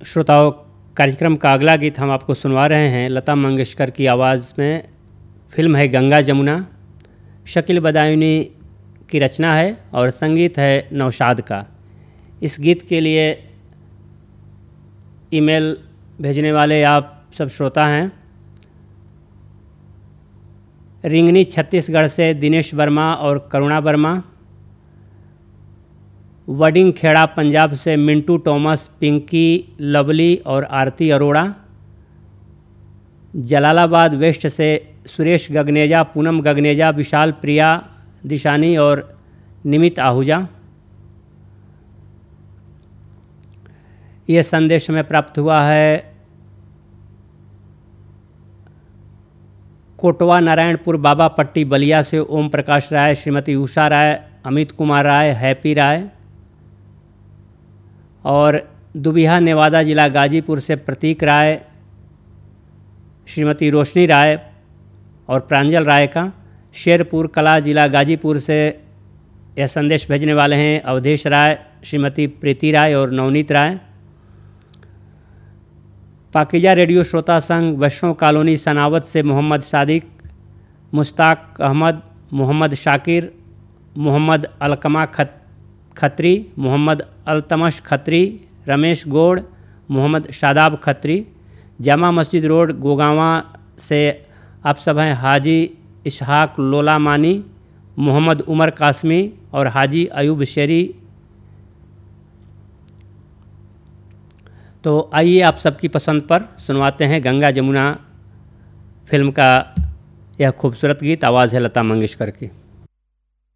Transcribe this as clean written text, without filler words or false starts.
श्रोताओं, कार्यक्रम का अगला गीत हम आपको सुनवा रहे हैं लता मंगेशकर की आवाज़ में। फिल्म है गंगा जमुना, शकील बदायूनी की रचना है और संगीत है नौशाद का। इस गीत के लिए ईमेल भेजने वाले आप सब श्रोता हैं। रिंगनी छत्तीसगढ़ से दिनेश वर्मा और करुणा वर्मा, वडिंग खेड़ा पंजाब से मिंटू टॉमस, पिंकी, लवली और आरती अरोड़ा, जलालाबाद वेस्ट से सुरेश गगनेजा, पूनम गगनेजा, विशाल प्रिया दिशानी और निमित आहूजा। ये संदेश हमें प्राप्त हुआ है कोटवा नारायणपुर बाबा पट्टी बलिया से ओम प्रकाश राय, श्रीमती उषा राय, अमित कुमार राय, हैप्पी राय, और दुबिहा नेवादा जिला गाजीपुर से प्रतीक राय, श्रीमती रोशनी राय और प्रांजल राय का। शेरपुर कला जिला गाजीपुर से यह संदेश भेजने वाले हैं अवधेश राय, श्रीमती प्रीति राय और नवनीत राय। पाकिजा रेडियो श्रोता संघ वैष्णव कॉलोनी सनावत से मोहम्मद सादिक, मुश्ताक अहमद, मोहम्मद शाकिर, मोहम्मद अलकमा खत्री, मोहम्मद अल्तमश खत्री, रमेश गौड़, मोहम्मद शादाब खत्री। जामा मस्जिद रोड गोगावा से आप सब हैं हाजी इशहाक लोलामानी, मोहम्मद उमर कासमी और हाजी अयूब शेरी। तो आइए आप सबकी पसंद पर सुनवाते हैं गंगा जमुना फिल्म का यह खूबसूरत गीत। आवाज़ है लता मंगेशकर की।